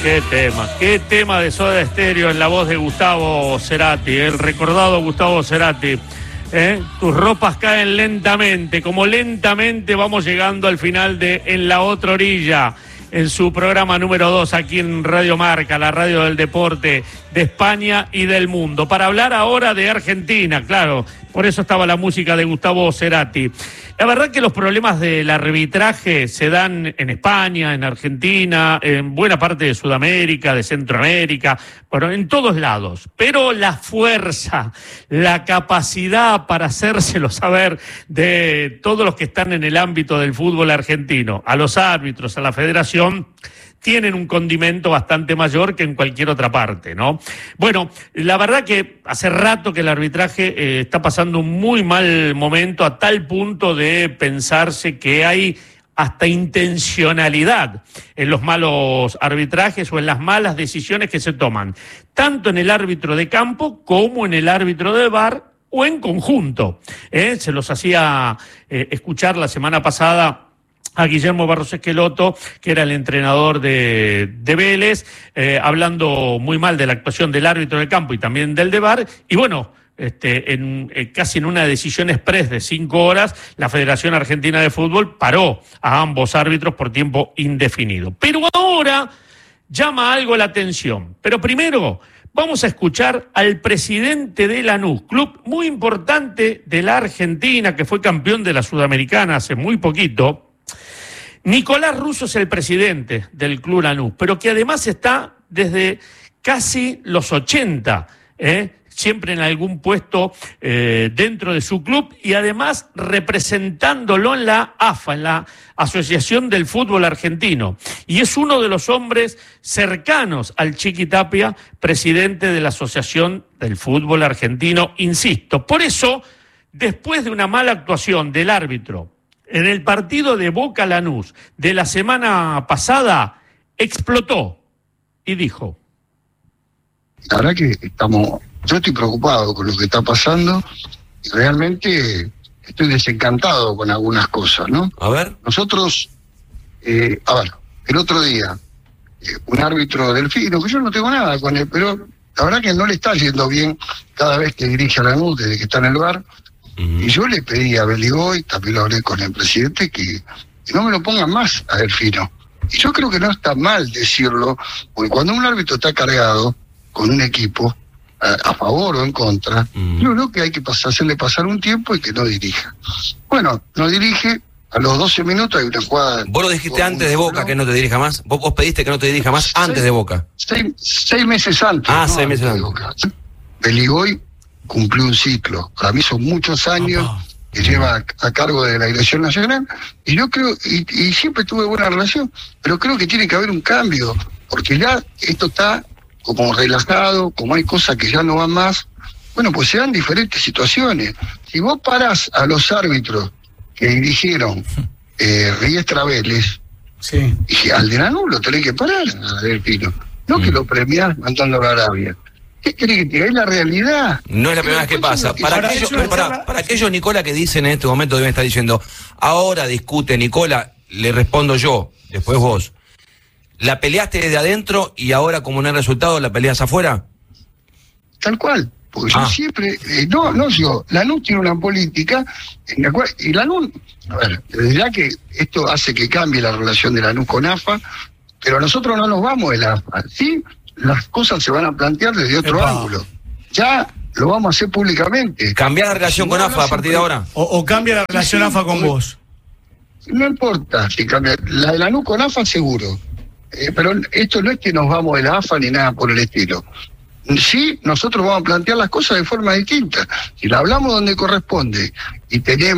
Qué tema de Soda Stereo en la voz de Gustavo Cerati, el recordado Gustavo Cerati. Tus ropas caen lentamente, como lentamente vamos llegando al final de En la Otra Orilla, en su programa número 2 aquí en Radio Marca, la radio del deporte de España y del mundo. Para hablar ahora de Argentina, claro, por eso estaba la música de Gustavo Cerati. La verdad que los problemas del arbitraje se dan en España, en Argentina, en buena parte de Sudamérica, de Centroamérica, bueno, en todos lados. Pero la fuerza, la capacidad para hacérselo saber de todos los que están en el ámbito del fútbol argentino, a los árbitros, a la federación, tienen un condimento bastante mayor que en cualquier otra parte, ¿no? Bueno, la verdad que hace rato que el arbitraje está pasando un muy mal momento, a tal punto de pensarse que hay hasta intencionalidad en los malos arbitrajes o en las malas decisiones que se toman, tanto en el árbitro de campo como en el árbitro de VAR o en conjunto. Se los hacía escuchar la semana pasada a Guillermo Barros Esqueloto, que era el entrenador de Vélez, hablando muy mal de la actuación del árbitro de campo y también del de VAR, y bueno, casi en una decisión express de 5 horas, la Federación Argentina de Fútbol paró a ambos árbitros por tiempo indefinido. Pero ahora llama algo la atención. Pero primero vamos a escuchar al presidente de Lanús, club muy importante de la Argentina, que fue campeón de la Sudamericana hace muy poquito. Nicolás Russo es el presidente del Club Lanús, pero que además está desde casi los 80, siempre en algún puesto dentro de su club y además representándolo en la AFA, en la Asociación del Fútbol Argentino. Y es uno de los hombres cercanos al Chiqui Tapia, presidente de la Asociación del Fútbol Argentino, insisto. Por eso, después de una mala actuación del árbitro en el partido de Boca Lanús de la semana pasada, explotó y dijo: la verdad que yo estoy preocupado con lo que está pasando y realmente estoy desencantado con algunas cosas, ¿no? A ver. Nosotros, el otro día, un árbitro delfino, que yo no tengo nada con él, pero la verdad que no le está yendo bien cada vez que dirige a Lanús, desde que está en el VAR. Y yo le pedí a Beligoy, también lo hablé con el presidente, que no me lo pongan más a Delfino. Y yo creo que no está mal decirlo, porque cuando un árbitro está cargado con un equipo, a favor o en contra, yo creo que hay que hacerle pasar un tiempo y que no dirija. Bueno, no dirige, a los 12 minutos hay una jugada... Vos lo dijiste antes de Boca, que no te dirija más. Vos pediste que no te dirija más antes de Boca. 6 meses antes. 6 meses antes. Beligoy cumplió un ciclo. Para mí son muchos años que lleva a cargo de la Dirección Nacional, y yo creo, y siempre tuve buena relación, pero creo que tiene que haber un cambio, porque ya esto está como relajado, como hay cosas que ya no van más. Bueno, pues se dan diferentes situaciones. Si vos parás a los árbitros que dirigieron Riestra Vélez, sí, y al de Lanús lo tenés que parar a Delfino, no que lo premiás mandándolo a Arabia. ¿Qué querés que te diga? Es la realidad. No es la primera vez que pasa. Para aquellos, Nicola, que dicen en este momento, deben estar diciendo, ahora discute Nicola, le respondo yo, después vos. ¿La peleaste desde adentro y ahora, como no hay resultado, la peleas afuera? Tal cual. Porque yo siempre, yo, Lanús tiene una política en la cual, y Lanús, a ver, desde ya que esto hace que cambie la relación de Lanús con AFA, pero nosotros no nos vamos de la AFA, ¿sí? Las cosas se van a plantear desde otro ángulo. Ya lo vamos a hacer públicamente. ¿Cambiar la relación con AFA a partir de ahora? ¿O cambia la relación AFA con vos? No importa si cambia. La de Lanús con AFA seguro. Pero esto no es que nos vamos de la AFA ni nada por el estilo. Sí, nosotros vamos a plantear las cosas de forma distinta. Si la hablamos donde corresponde y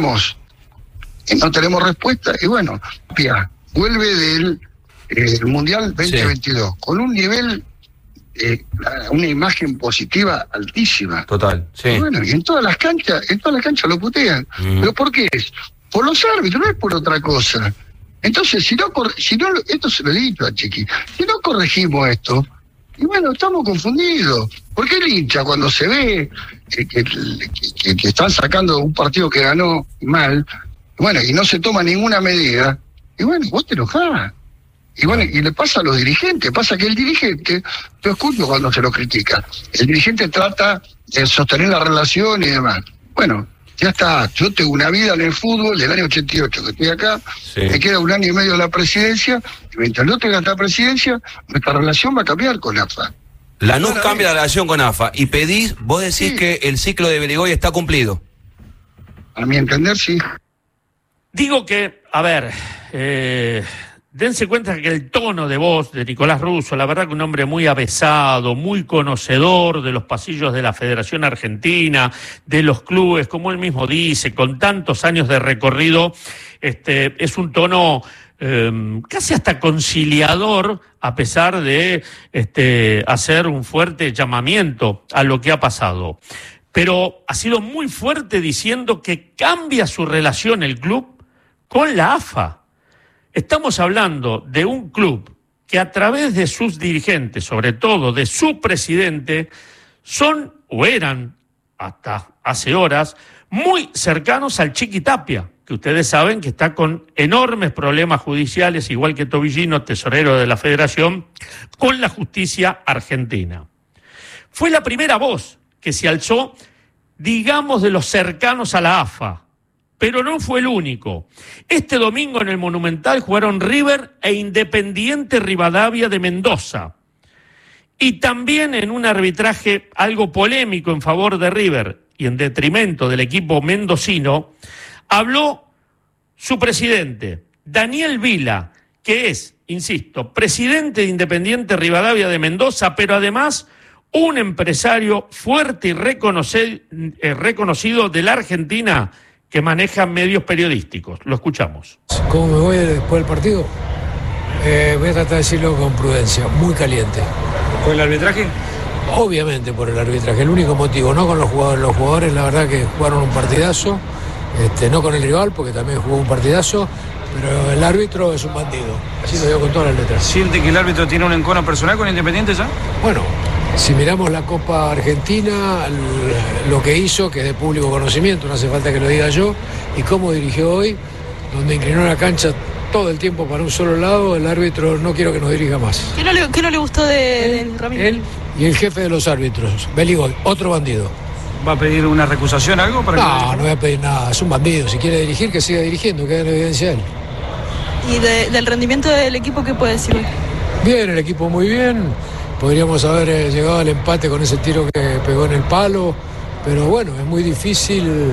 no tenemos respuesta, y bueno, vuelve del Mundial 2022 con un nivel, una imagen positiva altísima. Total, sí. Y bueno, y en todas las canchas lo putean. ¿Pero por qué es? Por los árbitros, no es por otra cosa. Entonces, si no, esto se lo he dicho a Chiqui, si no corregimos esto, y bueno, estamos confundidos. Porque el hincha, cuando se ve que están sacando un partido que ganó mal, bueno, y no se toma ninguna medida, y bueno, vos te enojás. Y bueno, y le pasa a los dirigentes, pasa que el dirigente, yo escucho cuando se lo critica, el dirigente trata de sostener la relación y demás. Bueno, ya está, yo tengo una vida en el fútbol del año 88 que estoy acá, me queda 1 año y medio de la presidencia, y mientras no tenga esta presidencia, nuestra relación va a cambiar con AFA. Lanús cambia la relación con AFA, y vos decís que el ciclo de Beligoy está cumplido. A mi entender, sí. Digo que, a ver, dense cuenta que el tono de voz de Nicolás Russo, la verdad que un hombre muy avesado, muy conocedor de los pasillos de la Federación Argentina, de los clubes, como él mismo dice, con tantos años de recorrido, es un tono casi hasta conciliador, a pesar de hacer un fuerte llamamiento a lo que ha pasado. Pero ha sido muy fuerte diciendo que cambia su relación el club con la AFA. Estamos hablando de un club que a través de sus dirigentes, sobre todo de su presidente, son o eran, hasta hace horas, muy cercanos al Chiqui Tapia, que ustedes saben que está con enormes problemas judiciales, igual que Tobillino, tesorero de la Federación, con la justicia argentina. Fue la primera voz que se alzó, digamos, de los cercanos a la AFA, pero no fue el único. Este domingo en el Monumental jugaron River e Independiente Rivadavia de Mendoza. Y también en un arbitraje algo polémico en favor de River y en detrimento del equipo mendocino, habló su presidente, Daniel Vila, que es, insisto, presidente de Independiente Rivadavia de Mendoza, pero además un empresario fuerte y reconocido de la Argentina que maneja medios periodísticos. Lo escuchamos. ¿Cómo me voy después del partido? Voy a tratar de decirlo con prudencia, muy caliente. ¿Por el arbitraje? Obviamente por el arbitraje, el único motivo, no con los jugadores. Los jugadores la verdad que jugaron un partidazo, no con el rival porque también jugó un partidazo, pero el árbitro es un bandido, así lo digo con todas las letras. ¿Siente que el árbitro tiene un encono personal con Independiente ya? Bueno, si miramos la Copa Argentina, lo que hizo, que es de público conocimiento, no hace falta que lo diga yo, y cómo dirigió hoy, donde inclinó la cancha todo el tiempo para un solo lado, el árbitro no quiero que nos dirija más. ¿Qué no le gustó de Ramírez? Él y el jefe de los árbitros, Beligoy, otro bandido. ¿Va a pedir una recusación, algo? No voy a pedir nada, es un bandido. Si quiere dirigir, que siga dirigiendo, que haga en evidencia él. ¿Y del rendimiento del equipo qué puede decir? Bien, el equipo muy bien. Podríamos haber llegado al empate con ese tiro que pegó en el palo, pero bueno, es muy difícil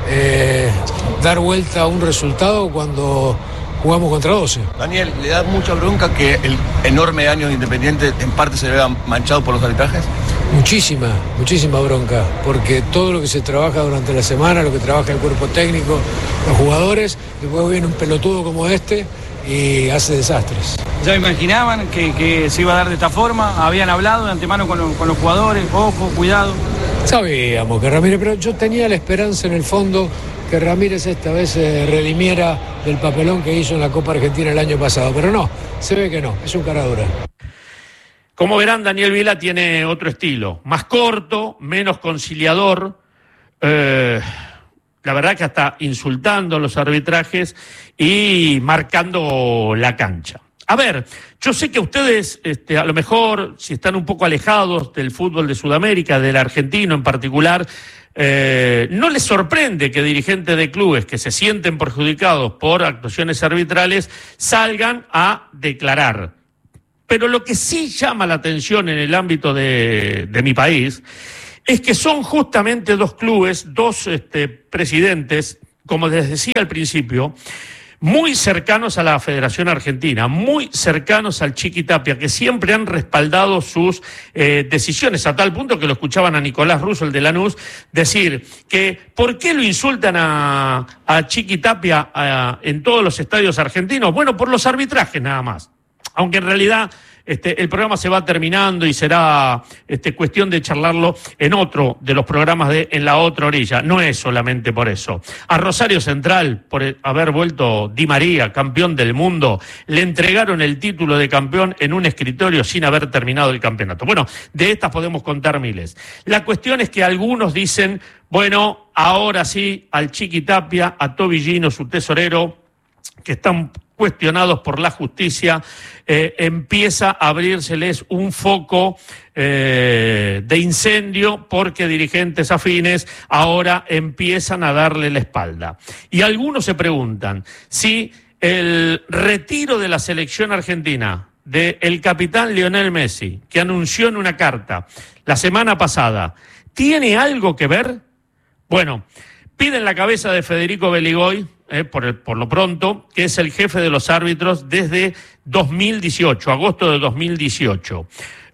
dar vuelta a un resultado cuando jugamos contra 12. Daniel, ¿le da mucha bronca que el enorme año de Independiente en parte se vea manchado por los arbitrajes? Muchísima bronca, porque todo lo que se trabaja durante la semana, lo que trabaja el cuerpo técnico, los jugadores, después viene un pelotudo como este y hace desastres. ¿Ya imaginaban que se iba a dar de esta forma? ¿Habían hablado de antemano con los jugadores? Ojo, cuidado. Sabíamos que Ramírez, pero yo tenía la esperanza en el fondo que Ramírez esta vez se redimiera del papelón que hizo en la Copa Argentina el año pasado, pero no, se ve que no, es un cara dura. Como verán, Daniel Vila tiene otro estilo, más corto, menos conciliador, la verdad que hasta insultando los arbitrajes y marcando la cancha. A ver, yo sé que ustedes, a lo mejor, si están un poco alejados del fútbol de Sudamérica, del argentino en particular, no les sorprende que dirigentes de clubes que se sienten perjudicados por actuaciones arbitrales salgan a declarar. Pero lo que sí llama la atención en el ámbito de mi país es que son justamente dos clubes, dos presidentes, como les decía al principio, muy cercanos a la Federación Argentina, muy cercanos al Chiqui Tapia, que siempre han respaldado sus decisiones, a tal punto que lo escuchaban a Nicolás Russo, el de Lanús, decir que ¿por qué lo insultan a Chiqui Tapia en todos los estadios argentinos? Bueno, por los arbitrajes nada más. Aunque en realidad el programa se va terminando y será cuestión de charlarlo en otro de los programas de En la Otra Orilla. No es solamente por eso. A Rosario Central, por haber vuelto Di María, campeón del mundo, le entregaron el título de campeón en un escritorio sin haber terminado el campeonato. Bueno, de estas podemos contar miles. La cuestión es que algunos dicen, bueno, ahora sí, al Chiqui Tapia, a Tobillino, su tesorero, que están cuestionados por la justicia, empieza a abrírseles un foco de incendio porque dirigentes afines ahora empiezan a darle la espalda. Y algunos se preguntan si el retiro de la selección argentina del capitán Lionel Messi, que anunció en una carta la semana pasada, ¿tiene algo que ver? Bueno, piden la cabeza de Federico Beligoy, por lo pronto, que es el jefe de los árbitros desde 2018, agosto de 2018.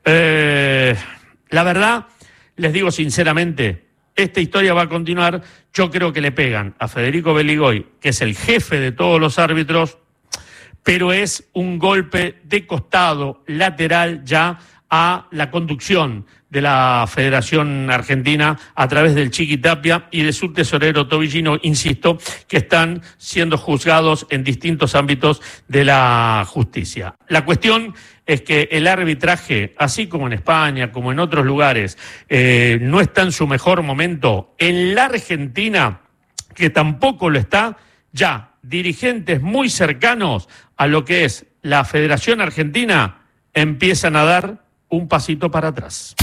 La verdad, les digo sinceramente, esta historia va a continuar. Yo creo que le pegan a Federico Beligoy, que es el jefe de todos los árbitros, pero es un golpe de costado lateral ya a la conducción de la Federación Argentina a través del Chiqui Tapia y de su tesorero Tobillino, insisto, que están siendo juzgados en distintos ámbitos de la justicia. La cuestión es que el arbitraje, así como en España, como en otros lugares, no está en su mejor momento. En la Argentina, que tampoco lo está, ya dirigentes muy cercanos a lo que es la Federación Argentina empiezan a dar un pasito para atrás.